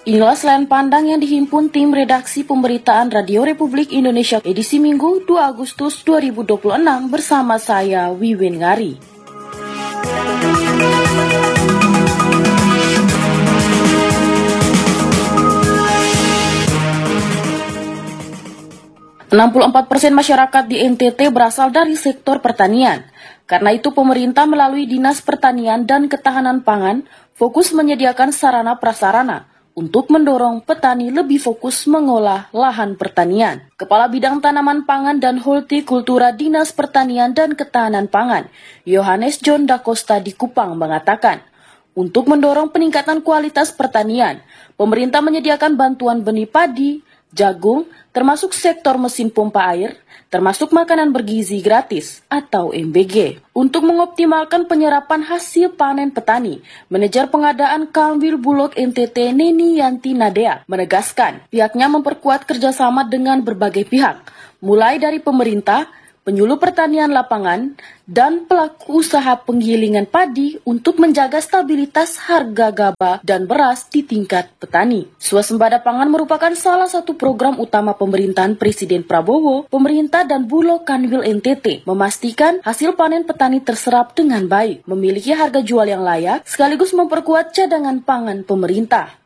Inilah selain pandang yang dihimpun tim redaksi pemberitaan Radio Republik Indonesia edisi Minggu 2 Agustus 2026 bersama saya Wiwin Ngari. %64 masyarakat di NTT berasal dari sektor pertanian. Karena itu pemerintah melalui Dinas Pertanian dan Ketahanan Pangan fokus menyediakan sarana prasarana untuk mendorong petani lebih fokus mengolah lahan pertanian. Kepala Bidang Tanaman Pangan dan Hortikultura Dinas Pertanian dan Ketahanan Pangan, Yohanes John Da Costa di Kupang mengatakan, untuk mendorong peningkatan kualitas pertanian, pemerintah menyediakan bantuan benih padi, jagung, termasuk sektor mesin pompa air, termasuk makanan bergizi gratis atau MBG. Untuk mengoptimalkan penyerapan hasil panen petani, manajer pengadaan Kamwil Bulog NTT Neni Yanti Nadea menegaskan pihaknya memperkuat kerjasama dengan berbagai pihak, mulai dari pemerintah, penyuluh pertanian lapangan, dan pelaku usaha penggilingan padi untuk menjaga stabilitas harga gabah dan beras di tingkat petani. Swasembada pangan merupakan salah satu program utama pemerintahan Presiden Prabowo, pemerintah dan Bulog Kanwil NTT memastikan hasil panen petani terserap dengan baik, memiliki harga jual yang layak, sekaligus memperkuat cadangan pangan pemerintah.